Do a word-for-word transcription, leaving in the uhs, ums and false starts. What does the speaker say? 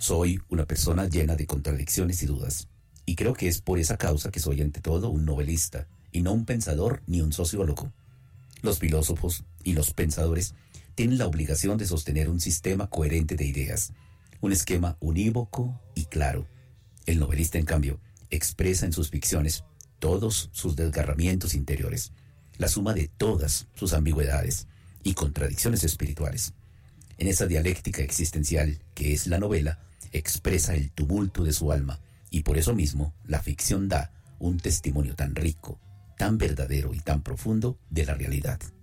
Soy una persona llena de contradicciones y dudas, y creo que es por esa causa que soy ante todo un novelista, y no un pensador ni un sociólogo. Los filósofos y los pensadores tienen la obligación de sostener un sistema coherente de ideas, un esquema unívoco y claro. El novelista, en cambio, expresa en sus ficciones todos sus desgarramientos interiores, la suma de todas sus ambigüedades y contradicciones espirituales. En esa dialéctica existencial que es la novela, expresa el tumulto de su alma, y por eso mismo la ficción da un testimonio tan rico, tan verdadero y tan profundo de la realidad.